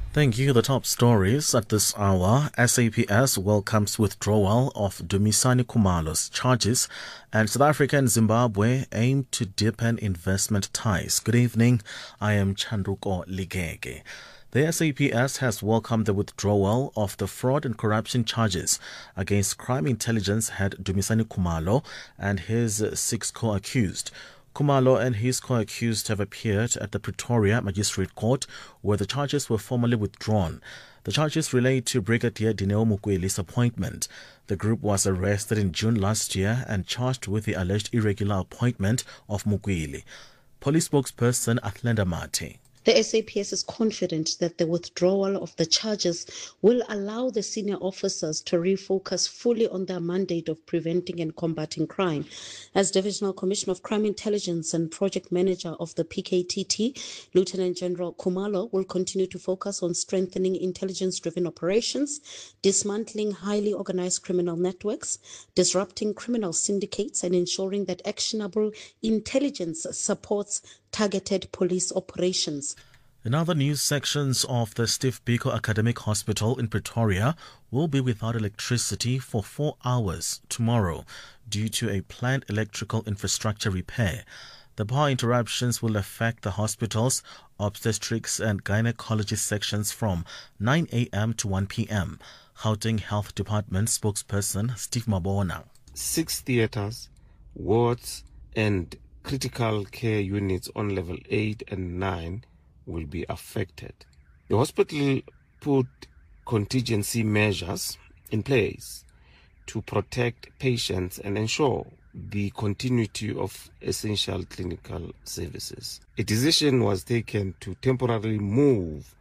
Thank you. The top stories at this hour. SAPS welcomes withdrawal of Dumisani Khumalo's charges, and South Africa and Zimbabwe aim to deepen investment ties. Good evening. I am Chanduko Ligege. The SAPS has welcomed the withdrawal of the fraud and corruption charges against crime intelligence head Dumisani Khumalo and his 6 co-accused. Khumalo and his co-accused have appeared at the Pretoria Magistrate Court, where the charges were formally withdrawn. The charges relate to Brigadier Dineo Mukweli's appointment. The group was arrested in June last year and charged with the alleged irregular appointment of Mukweli. Police spokesperson Athlenda Mate. The SAPS is confident that the withdrawal of the charges will allow the senior officers to refocus fully on their mandate of preventing and combating crime. As Divisional Commissioner of Crime Intelligence and Project Manager of the PKTT, Lieutenant General Khumalo will continue to focus on strengthening intelligence-driven operations, dismantling highly organized criminal networks, disrupting criminal syndicates, and ensuring that actionable intelligence supports targeted police operations. In other news, sections of the Steve Biko Academic Hospital in Pretoria will be without electricity for 4 hours tomorrow due to a planned electrical infrastructure repair. The power interruptions will affect the hospital's obstetrics and gynecology sections from 9 a.m. to 1 p.m. Gauteng Health Department spokesperson Steve Mabona. 6 theatres, wards and critical care units on level 8 and 9 will be affected. The hospital put contingency measures in place to protect patients and ensure the continuity of essential clinical services. A decision was taken to temporarily move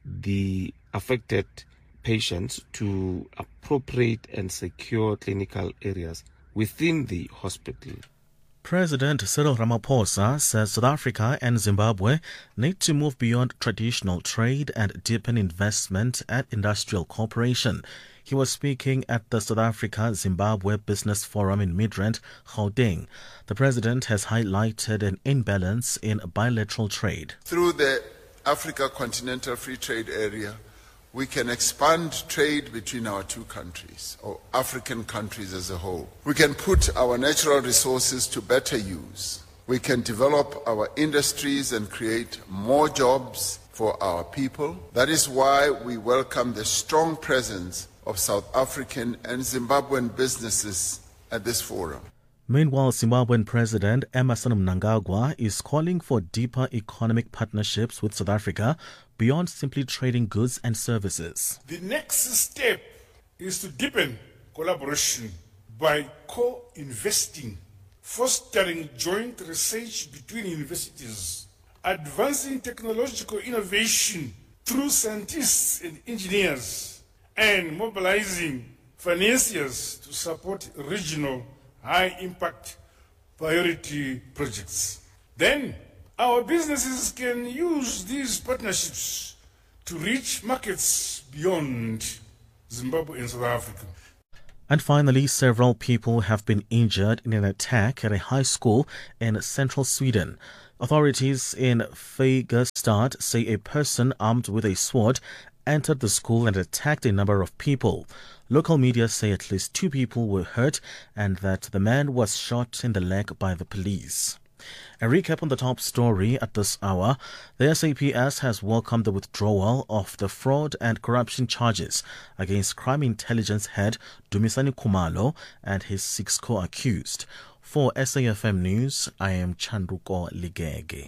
the affected patients to appropriate and secure clinical areas within the hospital. President Cyril Ramaphosa says South Africa and Zimbabwe need to move beyond traditional trade and deepen investment and industrial cooperation. He was speaking at the South Africa-Zimbabwe Business Forum in Midrand, Gauteng. The president has highlighted an imbalance in bilateral trade. Through the Africa Continental Free Trade Area, we can expand trade between our two countries, or African countries as a whole. We can put our natural resources to better use. We can develop our industries and create more jobs for our people. That is why we welcome the strong presence of South African and Zimbabwean businesses at this forum. Meanwhile, Zimbabwean President Emmerson Mnangagwa is calling for deeper economic partnerships with South Africa beyond simply trading goods and services. The next step is to deepen collaboration by co-investing, fostering joint research between universities, advancing technological innovation through scientists and engineers, and mobilizing financiers to support regional high-impact priority projects. Then, our businesses can use these partnerships to reach markets beyond Zimbabwe and South Africa. And finally, several people have been injured in an attack at a high school in central Sweden. Authorities in Fagerstad say a person armed with a sword entered the school and attacked a number of people. Local media say at least 2 people were hurt and that the man was shot in the leg by the police. A recap on the top story at this hour. The SAPS has welcomed the withdrawal of the fraud and corruption charges against crime intelligence head Dumisani Khumalo and his 6 co-accused. For SAFM News, I am Chanduko Ligege.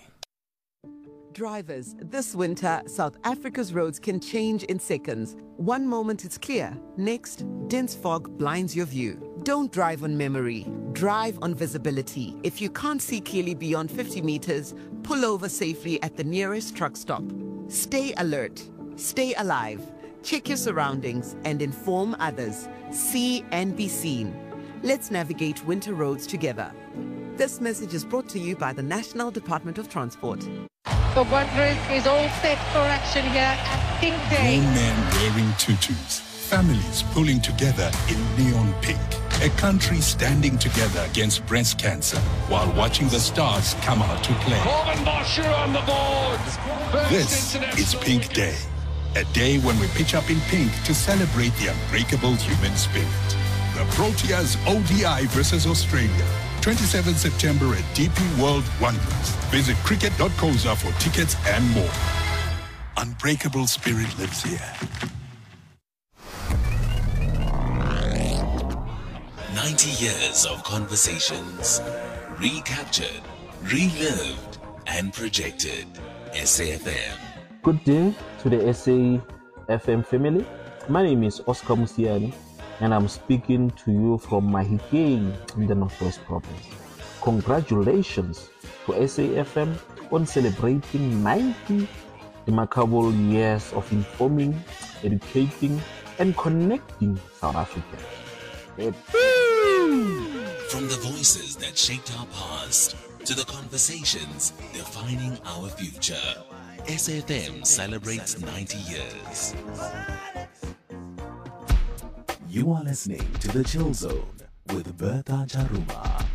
Drivers, this winter, South Africa's roads can change in seconds. One moment it's clear, next, dense fog blinds your view. Don't drive on memory, drive on visibility. If you can't see clearly beyond 50 meters, pull over safely at the nearest truck stop. Stay alert, stay alive, check your surroundings and inform others. See and be seen. Let's navigate winter roads together. This message is brought to you by the National Department of Transport. The Wanderers is all set for action here at Pink Day. Grown men wearing tutus, families pulling together in neon pink, a country standing together against breast cancer while watching the stars come out to play. Corbin Bosher on the board. This is Pink Day, a day when we pitch up in pink to celebrate the unbreakable human spirit. The Proteas ODI versus Australia, 27 September at DP World Wanderers. Visit cricket.coza for tickets and more. Unbreakable spirit lives here. 90 years of conversations, recaptured, relived, and projected. SAFM. Good day to the SAFM family. My name is Oscar Musiani, and I'm speaking to you from Mahikeng in the Northwest Province. Congratulations to SAFM on celebrating 90 remarkable years of informing, educating, and connecting South Africans. From the voices that shaped our past to the conversations defining our future, SAFM celebrates 90 years. You are listening to The Chill Zone with Bertha Charuma.